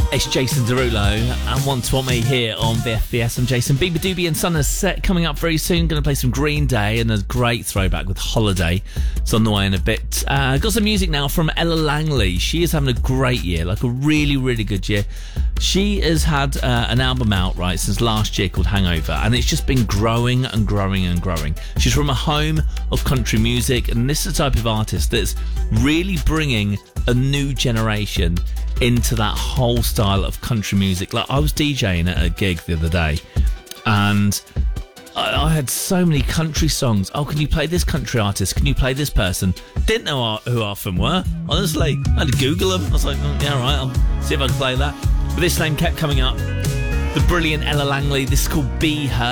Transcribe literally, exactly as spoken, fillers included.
It's Jason Derulo and Want to Want Me here on V F B S. I'm Jason. Bieber, Doobie and Son is set coming up very soon. Going to play some Green Day and a great throwback with Holiday. It's on the way in a bit. Uh, got some music now from Ella Langley. She is having a great year, like a really, really good year. She has had uh, an album out, right, since last year called Hangover, and it's just been growing and growing and growing. She's from a home of country music, and this is the type of artist that's really bringing a new generation into that whole style of country music. Like, I was DJing at a gig the other day, and I, I had so many country songs. Oh, can you play this country artist? Can you play this person? Didn't know who half of them were, honestly. I had to Google them. I was like, oh, yeah, all right, I'll see if I can play that. But this name kept coming up. The brilliant Ella Langley. This is called Be Her.